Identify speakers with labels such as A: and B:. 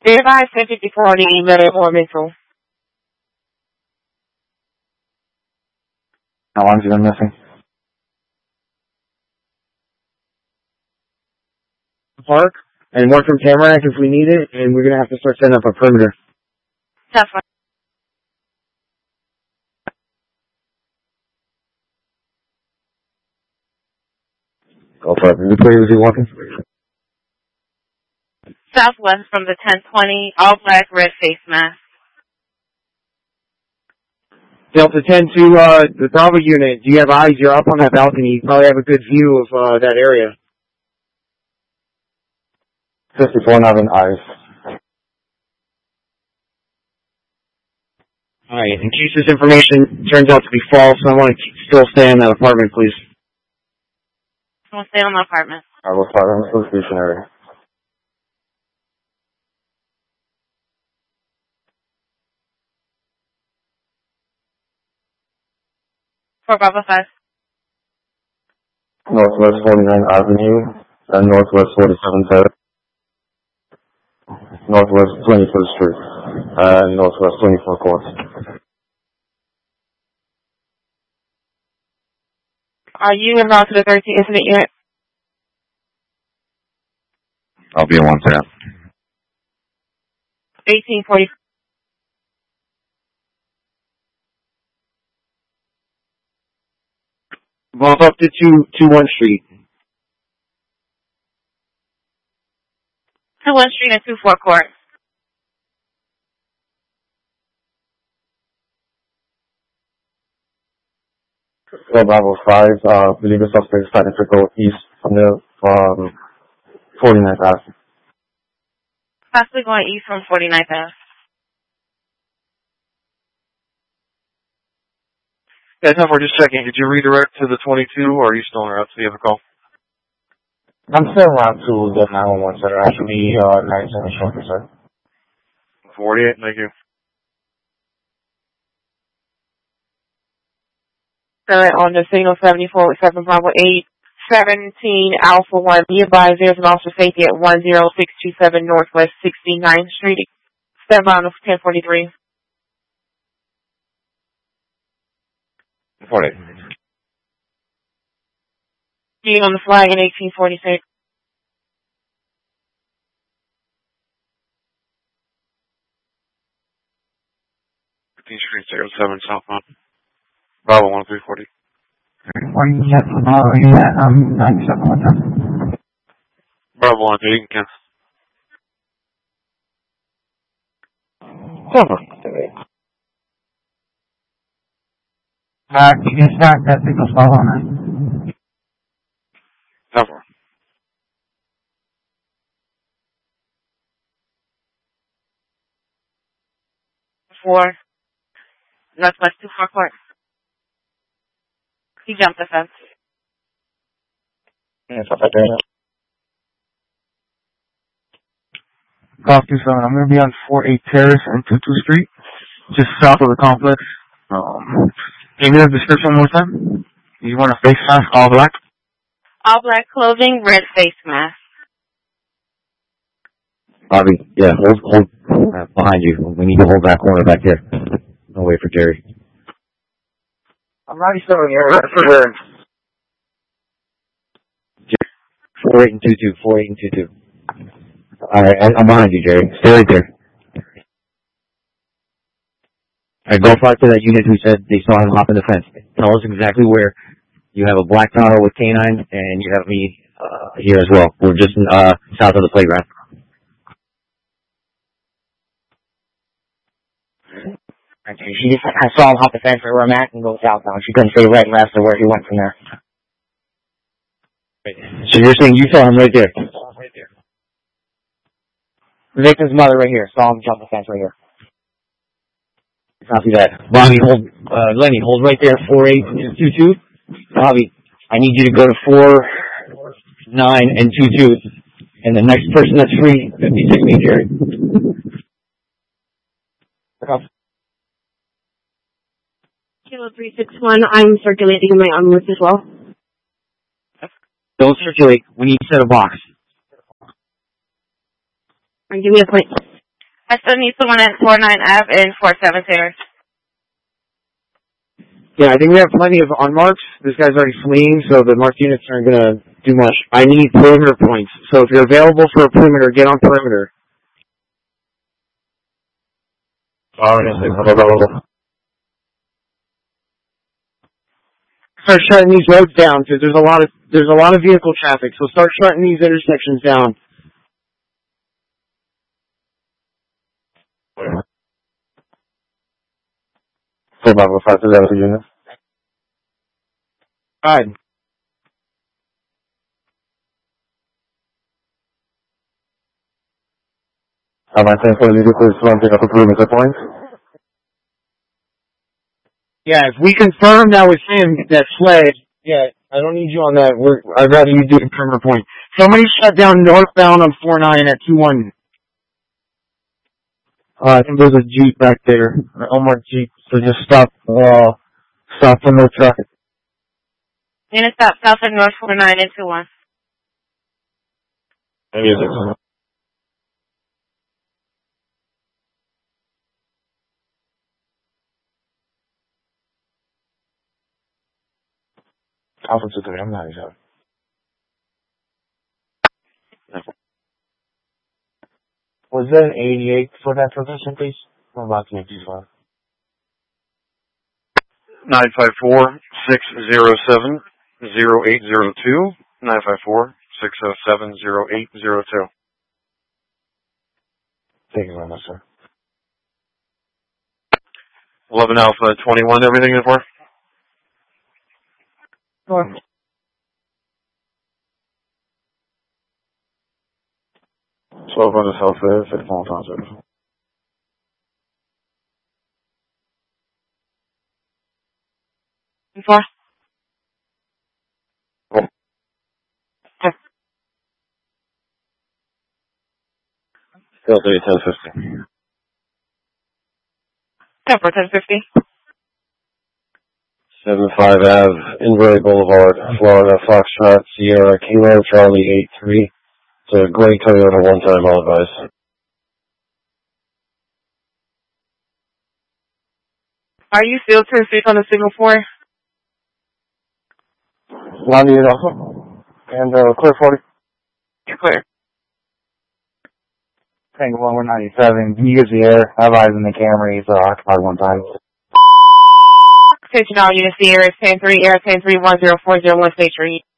A: Verify 1054 on the email or mental.
B: How long has he been missing? Park, and one from Tamarack if we need it, and we're going to have to start setting up a perimeter.
A: That's fine.
B: Go for it. Which way was he walking?
A: Southwest from the 1020, all black, red face mask.
B: Delta 10 to the Bravo unit. Do you have eyes? You're up on that balcony. You probably have a good view of that area. 54 nothing eyes. Alright, in case this information turns out to be false, I want to still stay in that apartment, please.
A: I want to stay on the apartment.
B: Alright, we'll start on the stationary.
A: For Bravo 5.
B: Northwest 49th Avenue and Northwest 47th Terrace. Northwest 21st Street and Northwest 24th Court.
A: Are you involved to the 13th incident unit?
B: I'll be in one tap.
A: 1840.
B: Bump up to 221 Street.
A: 21 Street and 24 Court.
B: Bravo 5, believe the suspect is starting to go east from the 49th Ave.
A: Possibly going east from 49th Ave.
C: Yeah, time for just checking. Did you redirect to the 22 or are you still on route to the other call?
B: I'm still around to the 911 center, actually, 97 short, sir.
C: 48, thank you.
A: On the signal 74 with 7 Bravo 8, 17 Alpha 1. Be advised there's an officer safety at 10627 Northwest 69th Street. Step on 1043.
B: 40.
A: Being on the flag in 1846.
C: Street 07 southbound. Bravo 1340.
B: Where you at? Where you at? 97 one time.
C: Bravo 1, you can
B: You can start that signal spot on it.
C: Cover.
A: 4. Northwest 24 Court. He jumped the fence.
B: Yes, I did.
D: Golf 27, I'm going to be on 48 Terrace and 22 Street, just south of the complex. Give me the description one more time. You want a face mask, all black?
A: All black clothing, red face mask.
B: Bobby, yeah, hold behind you. We need to hold that corner back here. No wait for Jerry. I'm already showing you. 48 and 22, 48 and 22. Alright, I'm behind you, Jerry. Stay right there. Alright, go fly to that unit who said they saw him hop in the fence. Tell us exactly where. You have a black Tahoe with canine, and you have me here as well. We're just south of the playground. I saw him hop the fence where I'm at and go southbound. She couldn't say right and left or where he went from there. So you're saying you saw him right there? Right there. The victim's mother right here. Saw him jump the fence right here. Copy that. Bobby, hold, Lenny, hold right there, 4822. Bobby, I need you to go to 49 and 22. And the next person that's free, 56 me, Jerry.
A: Kilo 361, I'm circulating in my onwards as well.
B: Don't circulate. We need to set a box.
A: All right, give me a point. I still need someone at 49 Ave and 47 Terrace.
B: Yeah, I think we have plenty of unmarks. This guy's already fleeing, so the marked units aren't going to do much. I need perimeter points. So if you're available for a perimeter, get on perimeter. Start shutting these roads down because there's a lot of vehicle traffic. So start shutting these intersections down. Alright.
D: Am I saying for the vehicles wanting up perimeter points?
B: Yeah, if we confirm that was him that fled, yeah, I don't need you on that. I'd rather you do a perimeter point. Somebody shut down northbound on 49 at 21. I think there's a Jeep back there, an unmarked Jeep. So just stop for no traffic.
A: And it's stop south of North 49 and 21.
D: Alpha 2-3, I'm not sure. Was there an 88 for that position, please? I'm about to make these one.
C: 954-607-0802. 954-607-0802.
D: Thank you very much, sir.
C: 11 Alpha 21, everything in for?
B: Sure.
D: So on the south there, 6 miles on service.
A: Before?
D: Still 1050.
A: 1050.
D: 75 Ave, Inverry Boulevard, Florida, Foxtrot, Sierra, Kilo, Charlie 83. It's a gray Toyota one-time, all advice.
A: Are you still 10 feet on the signal for?
D: 98 also. And clear 40.
A: You're clear.
D: Tango 1, we're 97. Can you use the air? I have eyes in the camera. He's occupied one time.
A: Attention all units, Sierra 10-3, Air 10-3, 104041 State Street.